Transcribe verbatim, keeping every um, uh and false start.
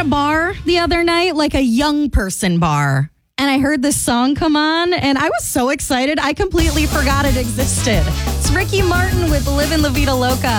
a bar the other night, like a young person bar. And I heard this song come on, and I was so excited, I completely forgot it existed. It's Ricky Martin with Livin' La Vida Loca.